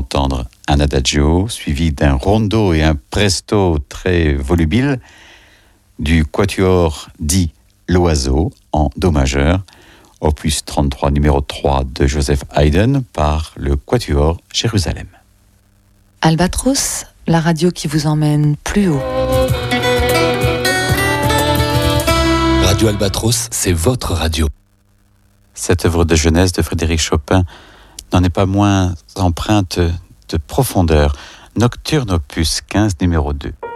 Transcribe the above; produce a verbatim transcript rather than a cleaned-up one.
entendre un adagio suivi d'un rondo et un presto très volubile du quatuor dit L'Oiseau en do majeur, opus trente-trois numéro trois de Joseph Haydn par le quatuor Jérusalem. Albatros, la radio qui vous emmène plus haut. Radio Albatros, c'est votre radio. Cette œuvre de jeunesse de Frédéric Chopin n'en est pas moins empreinte de profondeur. Nocturne opus quinze numéro deux.